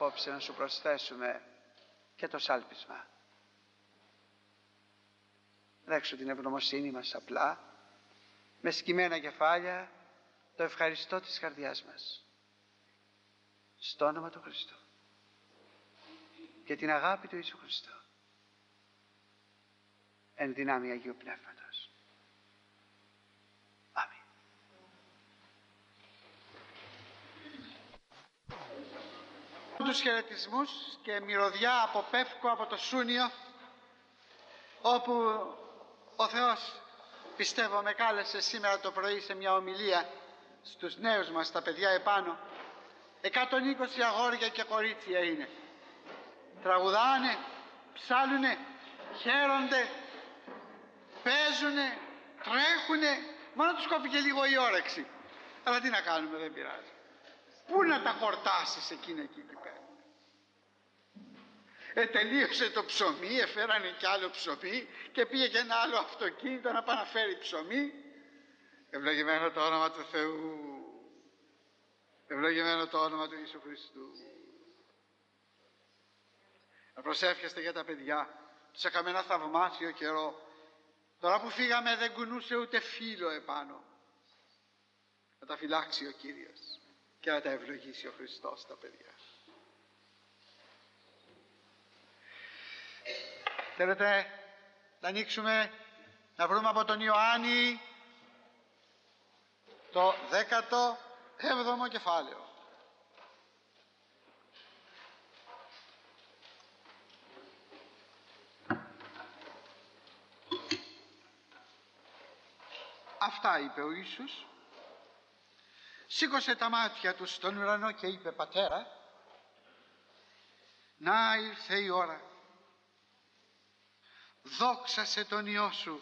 απόψε να σου προσθέσουμε και το σάλπισμα. Δέξου την ευγνωμοσύνη μας απλά, με σκυμμένα κεφάλια, το ευχαριστώ της καρδιάς μας. Στο όνομα του Χριστού και την αγάπη του Ιησού Χριστού, εν δυνάμει Αγίου Πνεύματος. Αμήν. Τους χαιρετισμούς και μυρωδιά από Πεύκο, από το Σούνιο, όπου ο Θεός, πιστεύω, με κάλεσε σήμερα το πρωί σε μια ομιλία στους νέους μας, τα παιδιά επάνω. 120 αγόρια και κορίτσια είναι. Τραγουδάνε, ψάλουνε, χαίρονται, παίζουνε, τρέχουνε. Μόνο τους κόπηκε λίγο η όρεξη. Αλλά τι να κάνουμε, δεν πειράζει. Πού να τα χορτάσεις εκείνα εκεί πέρα. Τελείωσε το ψωμί, έφερανε κι άλλο ψωμί και πήγε και ένα άλλο αυτοκίνητο να πάει να φέρει ψωμί. Ευλογημένο το όνομα του Θεού, ευλογημένο το όνομα του Ιησού Χριστού. Να προσεύχεστε για τα παιδιά. Τους έκαμε ένα θαυμάσιο καιρό. Τώρα που φύγαμε δεν κουνούσε ούτε φύλλο επάνω. Να τα φυλάξει ο Κύριος και να τα ευλογήσει ο Χριστός τα παιδιά. Θέλετε να ανοίξουμε, να βρούμε από τον Ιωάννη το 17ο κεφάλαιο. Αυτά είπε ο Ιησούς, σήκωσε τα μάτια του στον ουρανό και είπε: Πατέρα, να ήρθε η ώρα, δόξασε τον Υιό σου,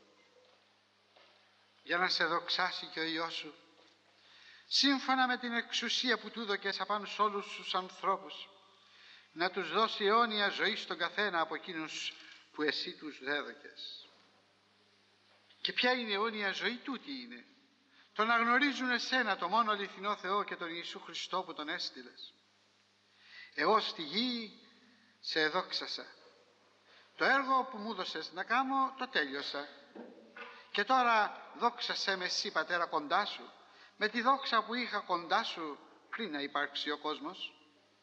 για να σε δοξάσει και ο Υιός σου, σύμφωνα με την εξουσία που του δώκες απάνω σε όλους τους ανθρώπους, να τους δώσει αιώνια ζωή στον καθένα από εκείνους που εσύ τους δέδωκες. Και ποια είναι η αιώνια ζωή? Τούτη είναι: το να γνωρίζουν εσένα, το μόνο αληθινό Θεό, και τον Ιησού Χριστό που τον έστειλες. Εγώ στη γη σε εδόξασα. Το έργο που μου έδωσες να κάνω το τέλειωσα. Και τώρα δόξασέ με εσύ, Πατέρα, κοντά σου, με τη δόξα που είχα κοντά σου πριν να υπάρξει ο κόσμος.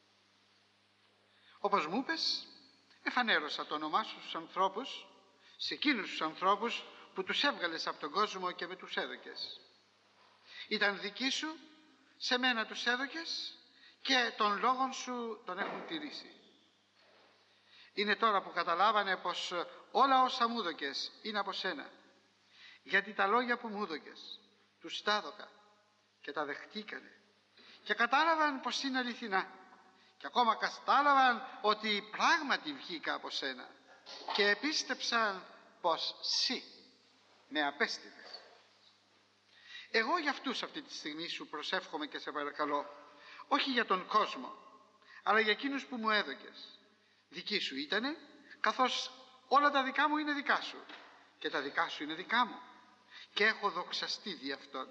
Όπως μου είπες, εφανέρωσα το όνομά σου στους ανθρώπους, σε εκείνους τους ανθρώπους που τους έβγαλες από τον κόσμο και με τους έδωκες. Ήταν δικοί σου, σε μένα τους έδωκες και τον λόγον σου τον έχουν τηρήσει. Είναι τώρα που καταλάβανε πως όλα όσα μου έδωκες είναι από σένα, γιατί τα λόγια που μου έδωκες τους τα έδωκα και τα δεχτήκανε και κατάλαβαν πως είναι αληθινά και ακόμα κατάλαβαν ότι πράγματι βγήκα από σένα και επίστεψαν πως εσύ με απέστειλες. Εγώ για αυτούς αυτή τη στιγμή σου προσεύχομαι και σε παρακαλώ, όχι για τον κόσμο, αλλά για εκείνους που μου έδωκες. Δικοί σου ήτανε, καθώς όλα τα δικά μου είναι δικά σου και τα δικά σου είναι δικά μου και έχω δοξαστεί δι' αυτόν.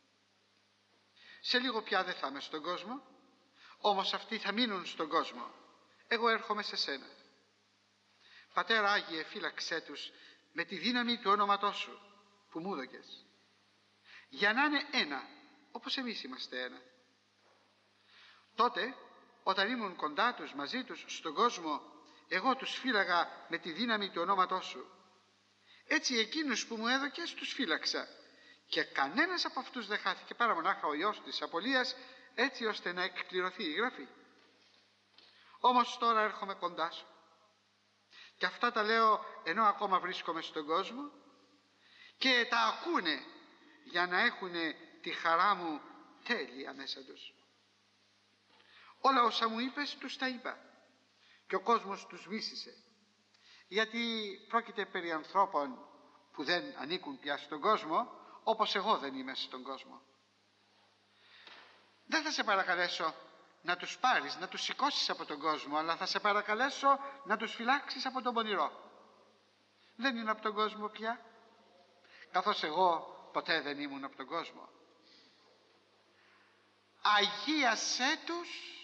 Σε λίγο πια δεν θα είμαι στον κόσμο, όμως αυτοί θα μείνουν στον κόσμο. Εγώ έρχομαι σε σένα. Πατέρα Άγιε, φύλαξέ τους με τη δύναμη του όνοματός σου που μου δώκες, για να είναι ένα, όπως εμείς είμαστε ένα. Τότε, όταν ήμουν κοντά τους, μαζί τους στον κόσμο, εγώ τους φύλαγα με τη δύναμη του ονόματός σου. Έτσι εκείνους που μου έδωκες τους φύλαξα και κανένας από αυτούς δεν χάθηκε, παρά μονάχα ο Υιός της απολίας, έτσι ώστε να εκπληρωθεί η Γραφή. Όμως τώρα έρχομαι κοντά σου και αυτά τα λέω ενώ ακόμα βρίσκομαι στον κόσμο και τα ακούνε για να έχουν τη χαρά μου τέλεια μέσα τους. Όλα όσα μου είπες τους τα είπα και ο κόσμος τους μίσησε, γιατί πρόκειται περί ανθρώπων που δεν ανήκουν πια στον κόσμο, όπως εγώ δεν είμαι στον κόσμο. Δεν θα σε παρακαλέσω να τους πάρεις, να τους σηκώσεις από τον κόσμο, αλλά θα σε παρακαλέσω να τους φυλάξεις από τον πονηρό. Δεν είναι από τον κόσμο πια, καθώς εγώ ποτέ δεν ήμουν από τον κόσμο. Αγίασέ τους